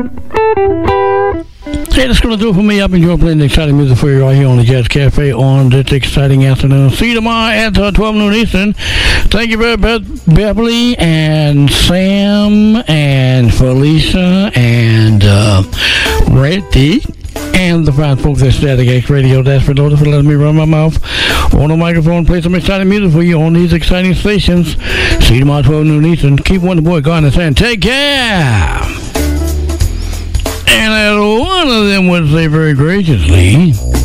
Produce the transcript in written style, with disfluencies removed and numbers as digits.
Hey, that's going to do it for me. I've been enjoying playing the exciting music for you right here on the Jazz Cafe on this exciting afternoon. See you tomorrow at 12 noon Eastern. Thank you very much, Beverly and Sam and Felicia and Reddy and the fine folks at Static X Radio. That's for those for letting me run my mouth on the microphone, play some exciting music for you on these exciting stations. See you tomorrow at 12 noon Eastern. Keep Wonder Boy Gardner saying, take care. And as one of them would say very graciously,